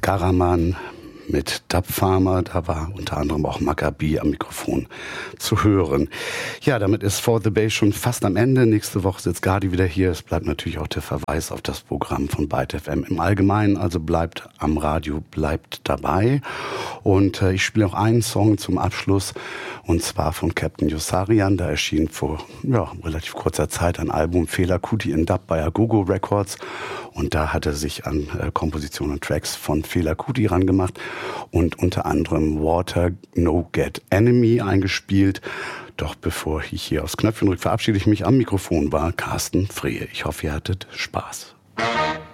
Garaman mit Dub Farmer, da war unter anderem auch Maccabi am Mikrofon zu hören. Ja, damit ist For the Bass schon fast am Ende. Nächste Woche sitzt Gadi wieder hier. Es bleibt natürlich auch der Verweis auf das Programm von Byte FM im Allgemeinen. Also bleibt am Radio, bleibt dabei. Und ich spiele auch einen Song zum Abschluss, und zwar von Captain Yossarian. Da erschien vor relativ kurzer Zeit ein Album Fela Kuti in Dub bei Agogo Records. Und da hat er sich an Kompositionen und Tracks von Fela Kuti rangemacht und unter anderem Water No Get Enemy eingespielt. Doch bevor ich hier aufs Knöpfchen drücke, verabschiede ich mich. Am Mikrofon war Carsten Frehe. Ich hoffe, ihr hattet Spaß.